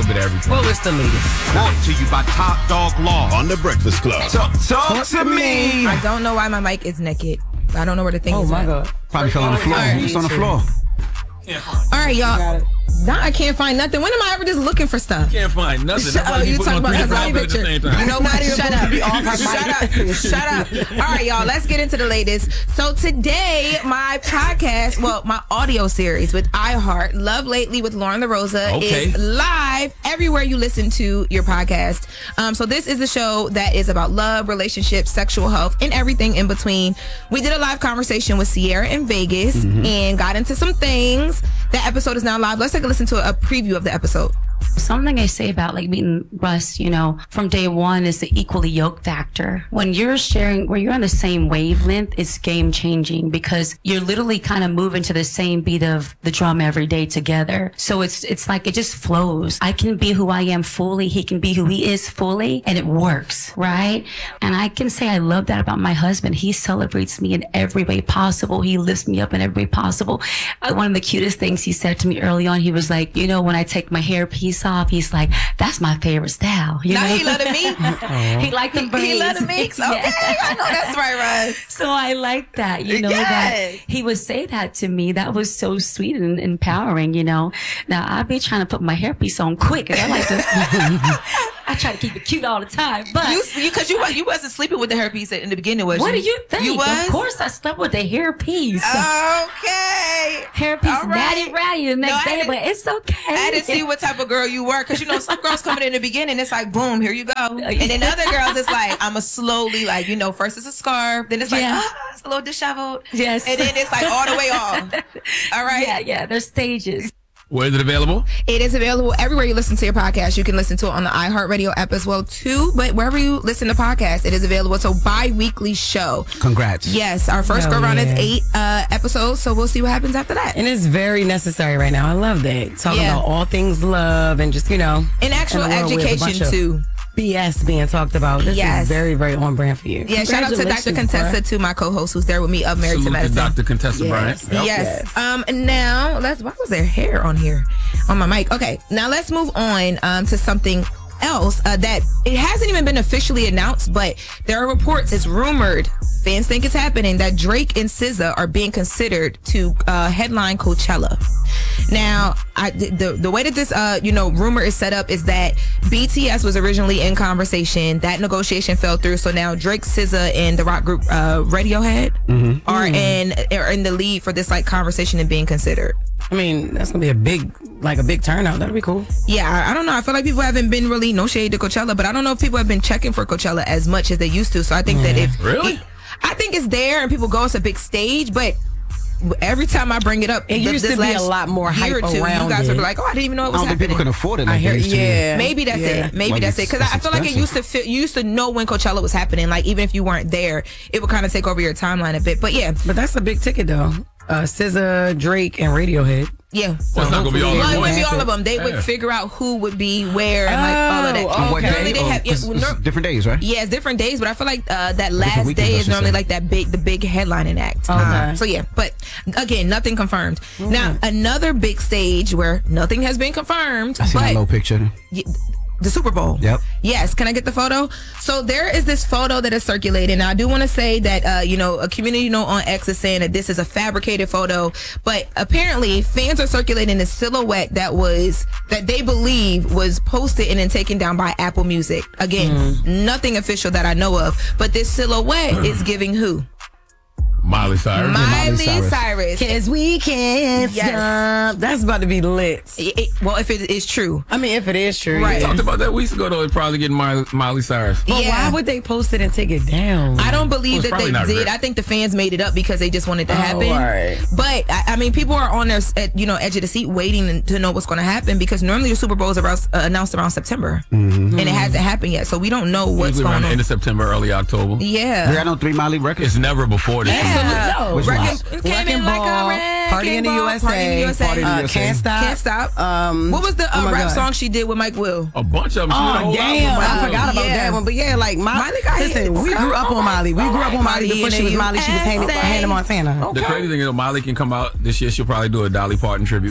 little bit of everything. Well, it's the latest. Brought to you by Top Dog Law On the Breakfast Club. Talk to me. I don't know why my mic is naked. I don't know where the thing is. Oh my God. Probably fell on the floor. It's on the floor. All right, y'all. Now I can't find nothing. When am I ever just looking for stuff? Can't find nothing. You talking about his body picture? You know what? Shut up. Shut up. All right, y'all. Let's get into the latest. So today, my podcast, my audio series with iHeart, Love Lately with Lauren LaRosa, is live everywhere you listen to your podcast. So this is a show that is about love, relationships, sexual health, and everything in between. We did a live conversation with Sierra in Vegas and got into some things. That episode is now live. Let's take a listen to a preview of the episode. Something I say about like meeting Russ, from day one is the equally yoked factor. When you're sharing, where you're on the same wavelength, it's game changing because you're literally kind of moving to the same beat of the drum every day together. So it's like it just flows. I can be who I am fully. He can be who he is fully, and it works, right? And I can say I love that about my husband. He celebrates me in every way possible. He lifts me up in every way possible. One of the cutest things he said to me early on, he was like, when I take my hairpiece off, he's like, that's my favorite style. Now he love the meeks. He liked the braids. He love the meeks. Okay, I know that's right, Russ. So I like that, that he would say that to me. That was so sweet and empowering, Now I'd be trying to put my hairpiece on quick, and I like to. I try to keep it cute all the time, but because you wasn't sleeping with the hairpiece in the beginning, was you? What do you think? You was? Of course, I slept with the hairpiece. Okay, hairpice, natty ratty the next day, but it's okay. I had to see what type of girl you were, because some girls coming in the beginning, it's like boom, here you go, and then other girls, it's like I'm a slowly first it's a scarf, then it's like it's a little disheveled, yes, and then it's like all the way off. All right, yeah, there's stages. Where is it available? It is available everywhere you listen to your podcast. You can listen to it on the iHeartRadio app as well, too. But wherever you listen to podcasts, it is available. It's a bi-weekly show. Congrats. Yes, our first go-around is 8 episodes, so we'll see what happens after that. And it's very necessary right now. I love that. Talking about all things love and just, And actual education, too. BS being talked about. This is very, very on brand for you. Yeah, shout out to Dr. Contessa, too, my co-host who's there with me of Married to Medicine. Dr. Contessa Bryant. Yes. Now, why was there hair on here on my mic? Okay, now let's move on to something else that it hasn't even been officially announced, but there are reports, it's rumored, fans think it's happening, that Drake and SZA are being considered to headline Coachella. Now, the way that this rumor is set up is that BTS was originally in conversation. That negotiation fell through. So now Drake, SZA, and the rock group Radiohead are in the lead for this conversation and being considered. I mean, that's gonna be a big turnout. That'll be cool. Yeah, I don't know. I feel like people haven't been really, no shade to Coachella, but I don't know if people have been checking for Coachella as much as they used to. So I think that if I think it's there and people go, it's a big stage, but every time I bring it up, it used to be a lot more hype around you guys it. are like, I didn't even know it was happening. I don't think people can afford it. Maybe that's it. Maybe that's it. Because I feel like you used to know when Coachella was happening. Like, even if you weren't there, it would kind of take over your timeline a bit. But yeah. But that's a big ticket, though. SZA, Drake, and Radiohead. Yeah. Well, it's not going to be all of them. It wouldn't be all of them. They would figure out who would be where and all of that. What day? Different days, right? Yeah, it's different days, but I feel like that last day is normally like the big headlining act. Okay. So yeah, but again, nothing confirmed. Now, another big stage where nothing has been confirmed. I see that low picture. The Super Bowl. Yep. Yes. Can I get the photo? So there is this photo that is circulating. Now, I do want to say that, a community note on X is saying that this is a fabricated photo, but apparently fans are circulating a silhouette that they believe was posted and then taken down by Apple Music. Again, nothing official that I know of, but this silhouette is giving who? Miley Cyrus. Miley Cyrus. Cause we can't stop. That's about to be lit. Well, if it is true. I mean, if it is true. Right. We talked about that weeks ago, though. It's probably getting Miley Cyrus. But why would they post it and take it down? I don't believe that they did. I think the fans made it up because they just wanted to happen. Right. But, I mean, people are on their edge of the seat waiting to know what's going to happen because normally the Super Bowl is announced around September. And it hasn't happened yet. So we don't know what's going on. Around the end of September, early October. Yeah. There are no 3 Miley records? It's never before this. No. Which one? Came in like a Party in the USA. Can't Stop. What was the rap song she did with Mike Will? A bunch of them. Oh, damn. I forgot about that one. But yeah, like Miley got listen, we grew up on Miley. We grew up on Miley before she was Miley. She was Hannah Montana. The crazy thing is, Miley can come out this year. She'll probably do a Dolly Parton tribute.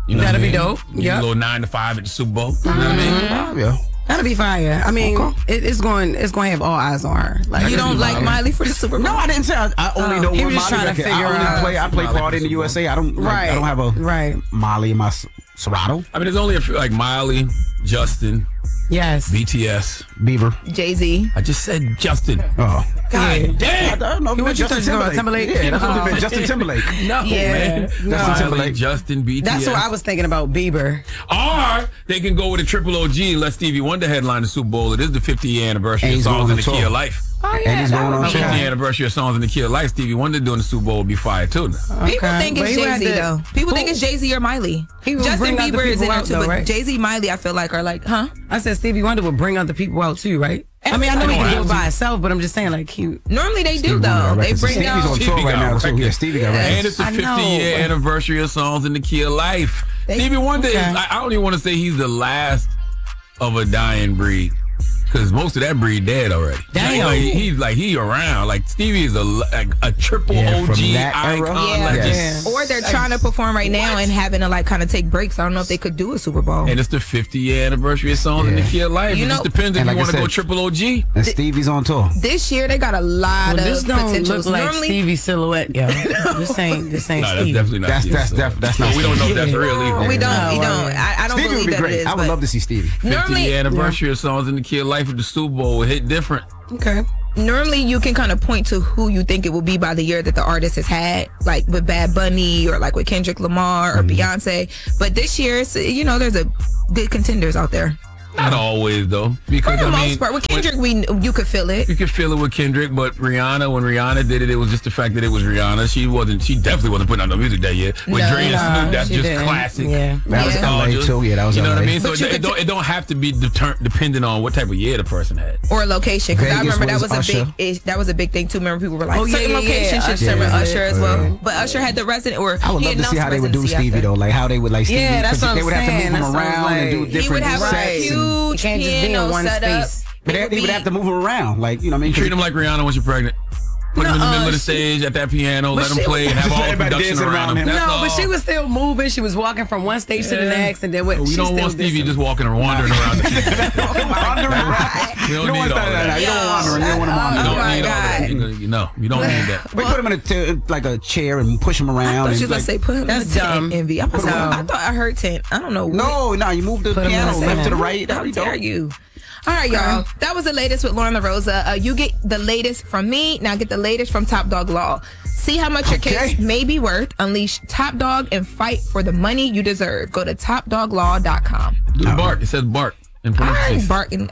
You know That'd what I be mean? dope. Get Yep. a little 9 to 5 at the Super Bowl. You know what I mean? Yeah. That'll be fire. I mean, it's going to have all eyes on her. Like, You don't like Miley for the Super Bowl? No, I didn't say. I only know he one was just Molly trying to record. figure out. I play party in the USA. I don't have a Molly in my Serato. I mean, there's only a few, like Miley, Justin, Yes. BTS, Bieber. Jay-Z. I just said Justin. Oh. God damn. I don't know. What you Justin thought, Timberlake. Timberlake? Yeah, that's what it meant. Justin Timberlake. No, man. No. Justin Miley, Timberlake. Justin, BTS. That's what I was thinking about, Bieber. Or they can go with a triple OG and let Stevie Wonder headline the Super Bowl. It is the 50th anniversary And of he's Songs going in the on Key tour. of Life. Oh, yeah. And he's going on 50th tour. anniversary of Songs in the Key of Life. Stevie Wonder doing the Super Bowl would be fire too. People think But it's he had Jay-Z, to- though. People think it's Jay-Z or Miley. He would Justin bring other Bieber is in people there out, too, though, but right? Jay-Z, Miley, I feel like are like, huh? I said Stevie Wonder would bring other people out too, right? I mean, I know he can do it by himself, but I'm just saying, like, he. Normally they do, Stevie though. got They records. bring Stevie's out... on tour right now, so yeah, Stevie got records. And it's the I 50th know. year anniversary of Songs in the Key of Life. Stevie Wonder is, I don't even want to say he's the last of a dying breed. Because most of that breed dead already. Damn. Like he around. Like Stevie is a triple Yeah, from OG that era. icon. Yeah. Like Yes. just- Or they're trying to perform right now and having to like kind of take breaks. I don't know if they could do a Super Bowl. And it's the 50th year anniversary of Songs in the Key of Life. You It just know- depends if And you like I want to go said- triple OG. And Stevie's on tour. This year they got a lot Well, of this don't potentials. look like Normally, Stevie's silhouette, yo. This ain't No, that's Stevie. definitely not That's- Stevie. that's So- def- that's No, not we don't know if Stevie. that's real either. we don't. No, We don't. right. I don't Stevie believe would be that it great. is. I would but love to see Stevie. 50th Normally- anniversary of Songs in the Key of Life with the Super Bowl would hit different. Okay. Normally you can kind of point to who you think it will be by the year that the artist has had, like with Bad Bunny or like with Kendrick Lamar or Beyonce. But this year, it's, there's a good contenders out there. Not always though, because For the I mean, most part, with Kendrick, you could feel it. you could feel it with Kendrick, but Rihanna, when Rihanna did it, it was just the fact that it was Rihanna. She definitely wasn't putting out no music that year. With No, Dre and no, Snoop, that's she just didn't. classic. Yeah. That was Yeah. LA too. Yeah, that was You know LA. what I mean? So But you it could don't have to be dependent on what type of year the person had. Or location, because I Vegas remember that was was Usher. that was a big thing too. Remember people were like, Oh, yeah, certain yeah, locations yeah. should serve Usher. Usher as well. Yeah. But Usher had the resident, or I would he love to see announced how they would do residency Stevie after. though, like how they would like Stevie. Yeah, that's 'cause what they I'm would have to saying. move him That's what I was around and do like- different He would have a Right. sets. and- huge Can't just be in piano one setup. space. But he would have to move him around, like you know what I mean? Treat him like Rihanna when she's pregnant. Put him in the No, middle of the she- stage at that piano, let him she- play, and have all the Everybody production dancing around around him. him. That's No, all. but she was still moving. She was walking from one stage to the next, and then what? We she don't still want Stevie did just walking and wandering around the city. Wandering around. We don't You need want all that. You don't want wandering. You don't want him You wandering. don't my need all that. God. You don't need that. We put him in like a chair and push him I around. thought and she was like, gonna say put him in That's the tent, dumb. Envy. I thought I heard tent. I don't know. no, you move the Put him in piano the left center. to the right. How How dare you? All right, y'all. That was the latest with Lauren LaRosa. You get the latest from me. Now get the latest from Top Dog Law. See how much your case may be worth. Unleash Top Dog and fight for the money you deserve. Go to topdoglaw.com. Do the bark. It says bark in I parentheses. ain't barking.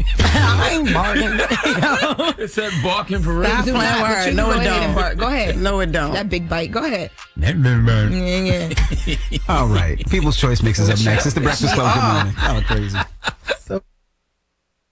I ain't barking. It said bark in Stop parentheses. playing with her. But you No, go it ahead and don't. bark. Go ahead. No, it don't. That big bite. Go ahead. Yeah. Yeah, yeah. All right. People's Choice mixes up next. It's the Breakfast Club. Good morning. Oh, crazy. So